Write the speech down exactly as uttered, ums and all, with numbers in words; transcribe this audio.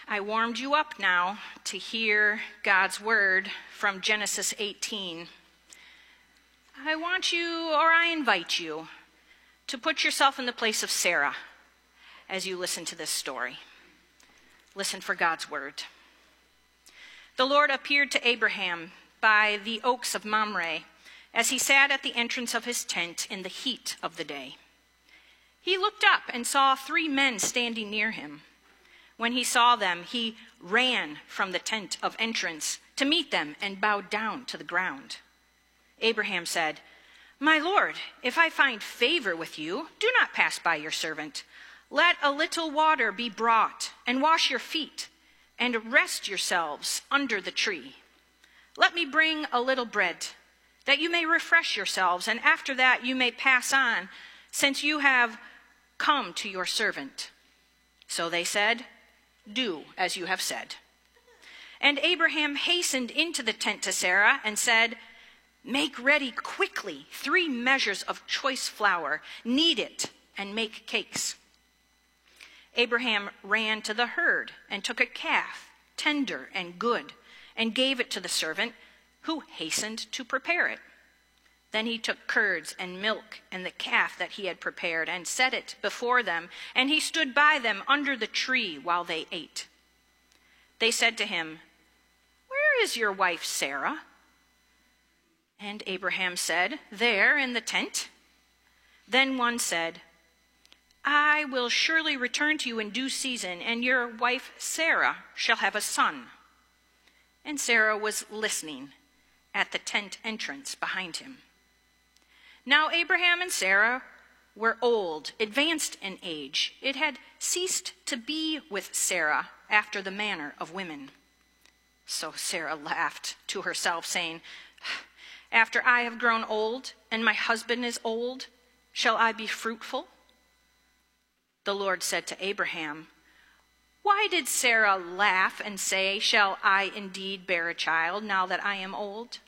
I warmed you up now to hear God's word from Genesis eighteen. I want you, or I invite you, to put yourself in the place of Sarah as you listen to this story. Listen for God's word. The Lord appeared to Abraham by the oaks of Mamre as he sat at the entrance of his tent in the heat of the day. He looked up and saw three men standing near him. When he saw them, he ran from the tent of entrance to meet them and bowed down to the ground. Abraham said, "My Lord, if I find favor with you, do not pass by your servant. Let a little water be brought, and wash your feet, and rest yourselves under the tree. Let me bring a little bread, that you may refresh yourselves, and after that you may pass on, since you have come to your servant." So they said, "Do as you have said." And Abraham hastened into the tent to Sarah and said, "Make ready quickly three measures of choice flour, knead it, and make cakes." Abraham ran to the herd and took a calf, tender and good, and gave it to the servant, who hastened to prepare it. Then he took curds and milk and the calf that he had prepared and set it before them, and he stood by them under the tree while they ate. They said to him, "Where is your wife Sarah?" And Abraham said, "There in the tent." Then one said, "I will surely return to you in due season, and your wife Sarah shall have a son." And Sarah was listening at the tent entrance behind him. Now Abraham and Sarah were old, advanced in age. It had ceased to be with Sarah after the manner of women. So Sarah laughed to herself, saying, "After I have grown old, and my husband is old, shall I be fruitful?" The Lord said to Abraham, "Why did Sarah laugh and say, 'Shall I indeed bear a child now that I am old?'